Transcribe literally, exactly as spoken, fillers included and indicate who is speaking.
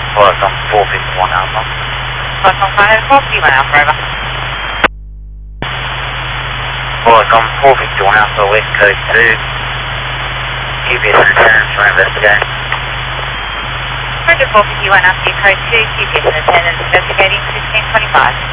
Speaker 1: Works on four fifty-one Alpha.
Speaker 2: Works on five four fifty-one Alpha, over.
Speaker 1: Works on four fifty-one Alpha, West Coast two. G P S attendance for investigating.
Speaker 2: Roger four fifty-one Alpha, Code two, G P S attendance investigating sixteen twenty-five.